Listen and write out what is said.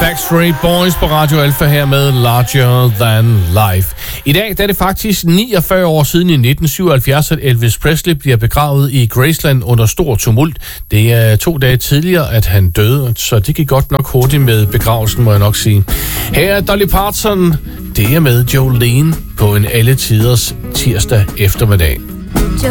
Backstreet Boys på Radio Alpha her med Larger Than Life. I dag der er det faktisk 49 år siden i 1977, at Elvis Presley bliver begravet i Graceland under stor tumult. Det er 2 dage tidligere, at han døde, så det gik godt nok hurtigt med begravelsen, må jeg nok sige. Her er Dolly Parton, det er med Jolene på en alle tiders tirsdag eftermiddag.